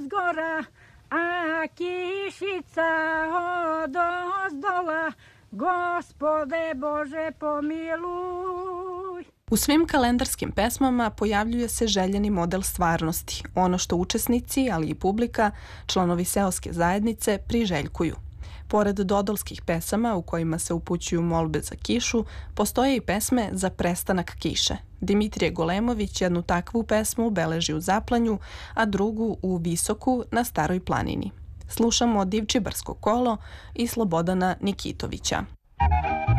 zgora, a kišica odozdola. Gospode Bože pomiluj. U svim kalendarskim pesmama pojavljuje se željeni model stvarnosti, ono što učesnici, ali i publika, članovi seoske zajednice, priželjkuju. Pored dodolskih pesama u kojima se upućuju molbe za kišu, postoje i pesme za prestanak kiše. Dimitrije Golemović jednu takvu pesmu beleži u Zaplanju, a drugu u Visoku na Staroj planini. Slušamo Divčibarsko kolo i Slobodana Nikitovića.